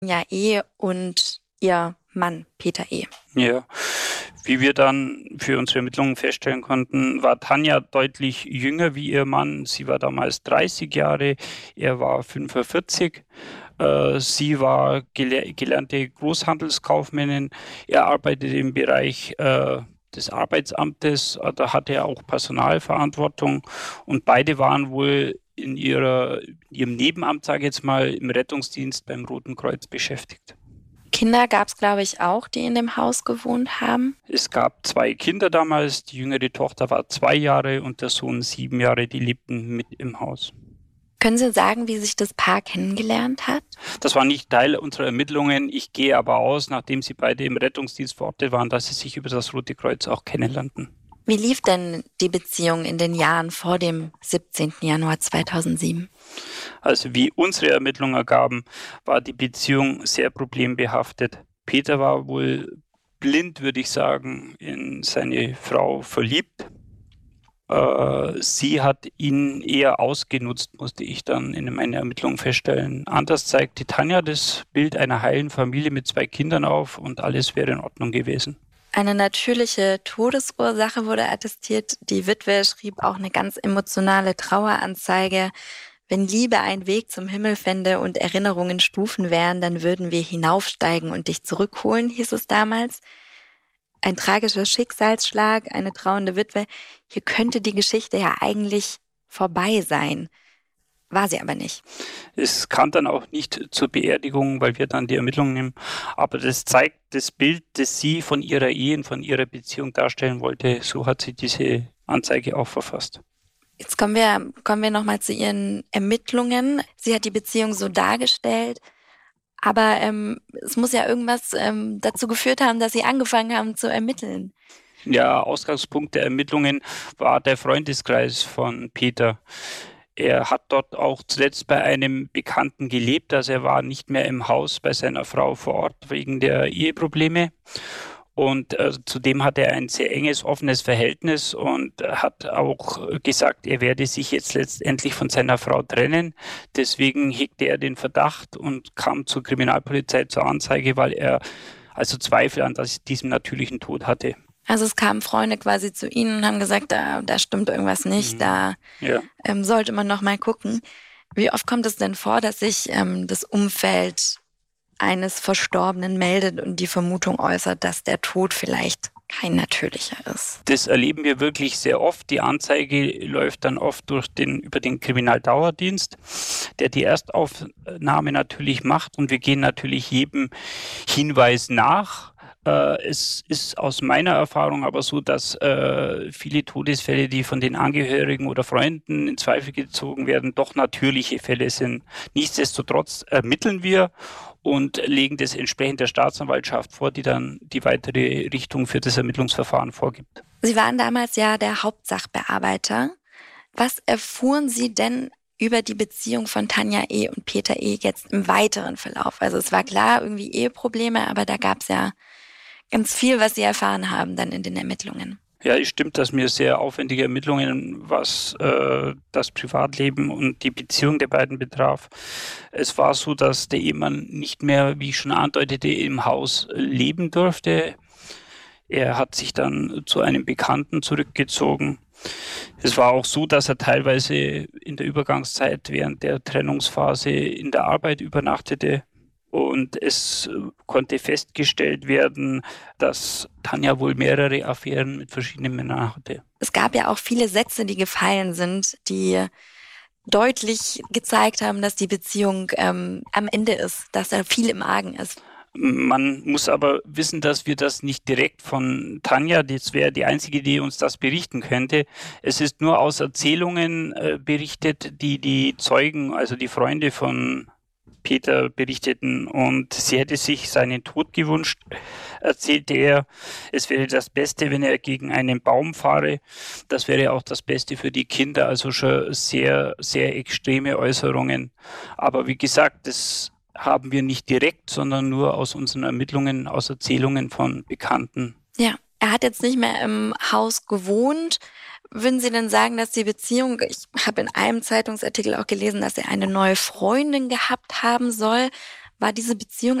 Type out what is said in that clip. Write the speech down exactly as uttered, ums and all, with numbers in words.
Tanja E. und ihr Mann Peter E. Ja, wie wir dann für unsere Ermittlungen feststellen konnten, war Tanja deutlich jünger wie ihr Mann. Sie war damals dreißig Jahre, er war fünfundvierzig. Äh, sie war gele gelernte Großhandelskaufmännin. Er arbeitete im Bereich äh, des Arbeitsamtes, äh, da hatte er auch Personalverantwortung und beide waren wohl in ihrer, in ihrem Nebenamt, sage ich jetzt mal, im Rettungsdienst beim Roten Kreuz beschäftigt. Kinder gab es, glaube ich, auch, die in dem Haus gewohnt haben. Es gab zwei Kinder damals. Die jüngere Tochter war zwei Jahre und der Sohn sieben Jahre. Die lebten mit im Haus. Können Sie sagen, wie sich das Paar kennengelernt hat? Das war nicht Teil unserer Ermittlungen. Ich gehe aber aus, nachdem sie beide im Rettungsdienst verortet waren, dass sie sich über das Rote Kreuz auch kennenlernten. Wie lief denn die Beziehung in den Jahren vor dem siebzehnten Januar zweitausendsieben? Also wie unsere Ermittlungen ergaben, war die Beziehung sehr problembehaftet. Peter war wohl blind, würde ich sagen, in seine Frau verliebt. Äh, sie hat ihn eher ausgenutzt, musste ich dann in meinen Ermittlungen feststellen. Anders zeigt die Tanja das Bild einer heilen Familie mit zwei Kindern auf und alles wäre in Ordnung gewesen. Eine natürliche Todesursache wurde attestiert. Die Witwe schrieb auch eine ganz emotionale Traueranzeige. Wenn Liebe ein Weg zum Himmel fände und Erinnerungen Stufen wären, dann würden wir hinaufsteigen und dich zurückholen, hieß es damals. Ein tragischer Schicksalsschlag, eine trauernde Witwe. Hier könnte die Geschichte ja eigentlich vorbei sein. War sie aber nicht. Es kam dann auch nicht zur Beerdigung, weil wir dann die Ermittlungen nehmen. Aber das zeigt das Bild, das sie von ihrer Ehe und von ihrer Beziehung darstellen wollte. So hat sie diese Anzeige auch verfasst. Jetzt kommen wir, kommen wir nochmal zu ihren Ermittlungen. Sie hat die Beziehung so dargestellt, aber ähm, es muss ja irgendwas ähm, dazu geführt haben, dass sie angefangen haben zu ermitteln. Ja, Ausgangspunkt der Ermittlungen war der Freundeskreis von Peter. Er hat dort auch zuletzt bei einem Bekannten gelebt, also er war nicht mehr im Haus bei seiner Frau vor Ort wegen der Eheprobleme. Und äh, zudem hat er ein sehr enges, offenes Verhältnis und hat auch gesagt, er werde sich jetzt letztendlich von seiner Frau trennen. Deswegen hegte er den Verdacht und kam zur Kriminalpolizei zur Anzeige, weil er also Zweifel an das, diesem natürlichen Tod hatte. Also es kamen Freunde quasi zu Ihnen und haben gesagt, da, da stimmt irgendwas nicht, Mhm. da Ja. ähm, sollte man noch mal gucken. Wie oft kommt es denn vor, dass sich ähm, das Umfeld eines Verstorbenen meldet und die Vermutung äußert, dass der Tod vielleicht kein natürlicher ist? Das erleben wir wirklich sehr oft. Die Anzeige läuft dann oft durch den, über den Kriminaldauerdienst, der die Erstaufnahme natürlich macht und wir gehen natürlich jedem Hinweis nach. Äh, es ist aus meiner Erfahrung aber so, dass äh, viele Todesfälle, die von den Angehörigen oder Freunden in Zweifel gezogen werden, doch natürliche Fälle sind. Nichtsdestotrotz ermitteln wir und legen das entsprechend der Staatsanwaltschaft vor, die dann die weitere Richtung für das Ermittlungsverfahren vorgibt. Sie waren damals ja der Hauptsachbearbeiter. Was erfuhren Sie denn über die Beziehung von Tanja E. und Peter E. jetzt im weiteren Verlauf? Also es war klar, irgendwie Eheprobleme, aber da gab es ja ganz viel, was Sie erfahren haben dann in den Ermittlungen. Ja, es stimmt, dass mir sehr aufwendige Ermittlungen, was äh, das Privatleben und die Beziehung der beiden betraf. Es war so, dass der Ehemann nicht mehr, wie ich schon andeutete, im Haus leben durfte. Er hat sich dann zu einem Bekannten zurückgezogen. Es war auch so, dass er teilweise in der Übergangszeit während der Trennungsphase in der Arbeit übernachtete. Und es konnte festgestellt werden, dass Tanja wohl mehrere Affären mit verschiedenen Männern hatte. Es gab ja auch viele Sätze, die gefallen sind, die deutlich gezeigt haben, dass die Beziehung ähm, am Ende ist, dass da viel im Argen ist. Man muss aber wissen, dass wir das nicht direkt von Tanja, das wäre die einzige, die uns das berichten könnte. Es ist nur aus Erzählungen äh, berichtet, die die Zeugen, also die Freunde von Peter berichteten und sie hätte sich seinen Tod gewünscht, erzählte er. Es wäre das Beste, wenn er gegen einen Baum fahre. Das wäre auch das Beste für die Kinder, also schon sehr, sehr extreme Äußerungen. Aber wie gesagt, das haben wir nicht direkt, sondern nur aus unseren Ermittlungen, aus Erzählungen von Bekannten. Ja, er hat jetzt nicht mehr im Haus gewohnt. Würden Sie denn sagen, dass die Beziehung, ich habe in einem Zeitungsartikel auch gelesen, dass er eine neue Freundin gehabt haben soll. War diese Beziehung